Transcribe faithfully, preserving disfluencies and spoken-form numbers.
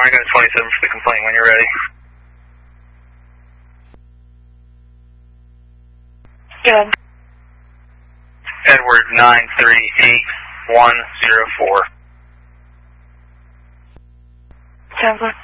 American twenty-seven for the complaint when you're ready. Good. Edward nine three eight one zero four. Temple.